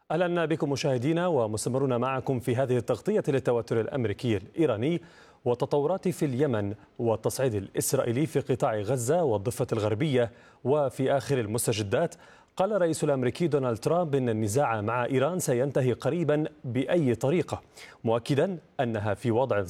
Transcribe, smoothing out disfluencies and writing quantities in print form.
أهلا بكم مشاهدينا ومستمرون معكم في هذه التغطية للتوتر الأمريكي الإيراني والتطورات في اليمن والتصعيد الإسرائيلي في قطاع غزة والضفة الغربية. وفي آخر المستجدات قال الرئيس الأمريكي دونالد ترامب إن النزاع مع إيران سينتهي قريبا بأي طريقة، مؤكدا أنها في وضع